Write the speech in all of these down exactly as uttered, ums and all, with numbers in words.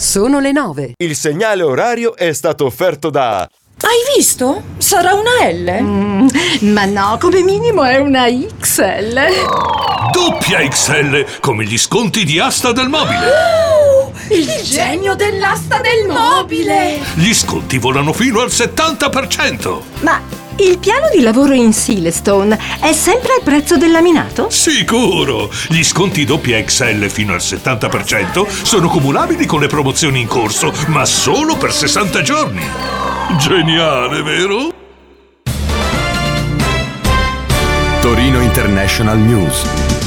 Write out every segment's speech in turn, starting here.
Sono le nove. Il segnale orario è stato offerto da... Hai visto? Sarà una L? Mm, ma no, come minimo è una X L. Doppia X L, come gli sconti di Asta del Mobile. Oh, il genio dell'asta del mobile. Gli sconti volano fino al settanta per cento. Ma il piano di lavoro in Silestone è sempre al prezzo del laminato? Sicuro! Gli sconti doppia X L fino al settanta per cento sono cumulabili con le promozioni in corso, ma solo per sessanta giorni. Geniale, vero? Torino International News.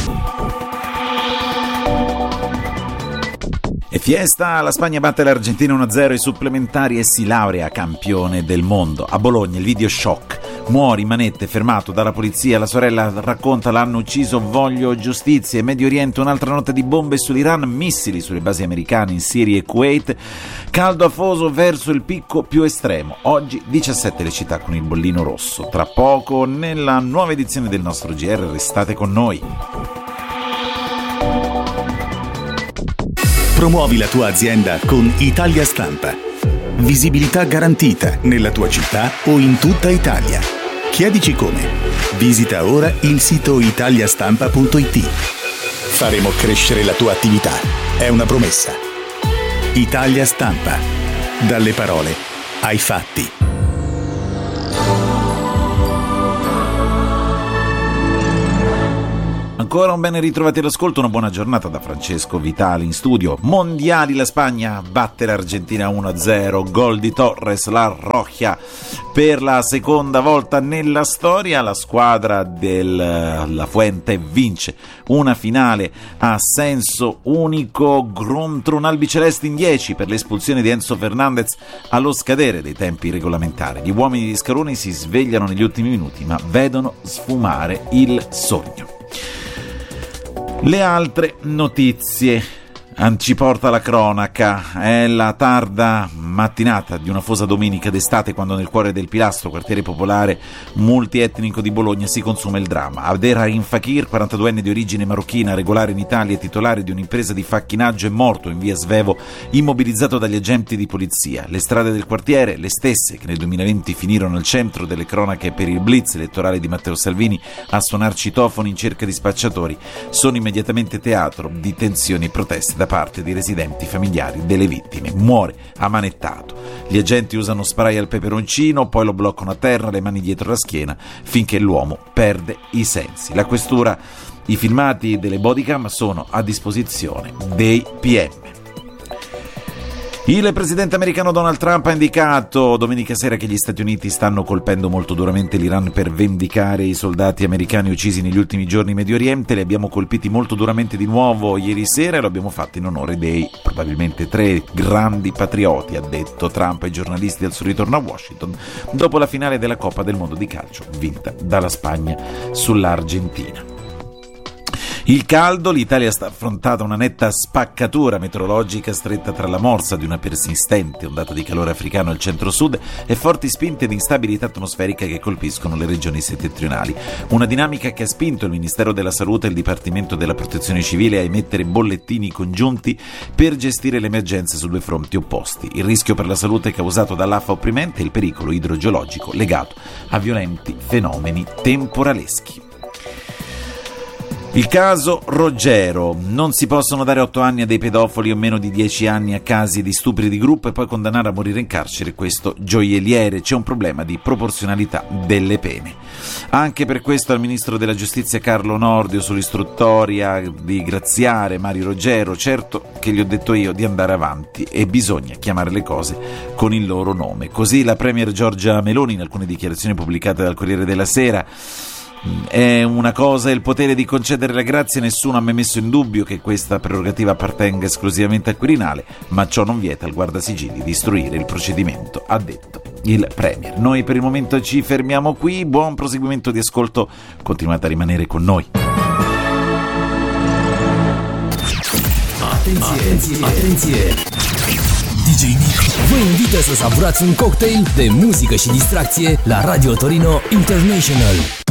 E fiesta, la Spagna batte l'Argentina uno a zero ai supplementari e si laurea campione del mondo. A Bologna il video shock. Muori, manette, fermato dalla polizia, la sorella racconta l'hanno ucciso, voglio giustizia. In Medio Oriente un'altra notte di bombe sull'Iran, missili sulle basi americane in Siria e Kuwait, caldo afoso verso il picco più estremo. Oggi diciassette le città con il bollino rosso. Tra poco nella nuova edizione del nostro G R, restate con noi. Promuovi la tua azienda con Italia Stampa. Visibilità garantita nella tua città o in tutta Italia. Chiedici come. Visita ora il sito italiastampa punto it. Faremo crescere la tua attività. È una promessa. Italia Stampa. Dalle parole ai fatti. Ancora un bene ritrovati all'ascolto, una buona giornata da Francesco Vitali in studio. Mondiali, la Spagna batte l'Argentina uno a zero, gol di Torres, la Roja per la seconda volta nella storia. La squadra della Fuente vince una finale a senso unico contro un albiceleste in dieci per l'espulsione di Enzo Fernandez allo scadere dei tempi regolamentari. Gli uomini di Scaroni si svegliano negli ultimi minuti ma vedono sfumare il sogno. Le altre notizie ci porta la cronaca. È la tarda mattinata di una fosa domenica d'estate quando nel cuore del Pilastro, quartiere popolare multietnico di Bologna, si consuma il dramma. Abderrahim Fakir, quarantaduenne di origine marocchina, regolare in Italia e titolare di un'impresa di facchinaggio, è morto in via Svevo, immobilizzato dagli agenti di polizia. Le strade del quartiere, le stesse che nel duemilaventi finirono al centro delle cronache per il blitz elettorale di Matteo Salvini a suonar citofoni in cerca di spacciatori, sono immediatamente teatro di tensioni e proteste da parte di residenti familiari delle vittime. Muore ammanettato. Gli agenti usano spray al peperoncino, poi lo bloccano a terra, le mani dietro la schiena, finché l'uomo perde i sensi. La questura, i filmati delle bodycam sono a disposizione dei P M. Il presidente americano Donald Trump ha indicato domenica sera che gli Stati Uniti stanno colpendo molto duramente l'Iran per vendicare i soldati americani uccisi negli ultimi giorni in Medio Oriente. Li abbiamo colpiti molto duramente di nuovo ieri sera e lo abbiamo fatto in onore dei probabilmente tre grandi patrioti, ha detto Trump ai giornalisti al suo ritorno a Washington dopo la finale della Coppa del Mondo di calcio vinta dalla Spagna sull'Argentina. Il caldo, l'Italia sta affrontando una netta spaccatura meteorologica stretta tra la morsa di una persistente ondata di calore africano al centro-sud e forti spinte di instabilità atmosferica che colpiscono le regioni settentrionali. Una dinamica che ha spinto il Ministero della Salute e il Dipartimento della Protezione Civile a emettere bollettini congiunti per gestire le emergenze su due fronti opposti. Il rischio per la salute causato dall'afa opprimente e il pericolo idrogeologico legato a violenti fenomeni temporaleschi. Il caso Roggero. Non si possono dare otto anni a dei pedofili o meno di dieci anni a casi di stupri di gruppo e poi condannare a morire in carcere questo gioielliere. C'è un problema di proporzionalità delle pene. Anche per questo al ministro della giustizia Carlo Nordio sull'istruttoria di graziare Mario Roggero. Certo che gli ho detto io di andare avanti e bisogna chiamare le cose con il loro nome. Così la premier Giorgia Meloni in alcune dichiarazioni pubblicate dal Corriere della Sera. È una cosa il potere di concedere la grazia, nessuno ha mai messo in dubbio che questa prerogativa appartenga esclusivamente al Quirinale, ma ciò non vieta al guardasigilli di istruire il procedimento, ha detto il Premier. Noi per il momento ci fermiamo qui, buon proseguimento di ascolto, continuate a rimanere con noi. Atenție, atenție! D J Nick vă invită să savurați un cocktail de muzică și distracție la Radio Torino International.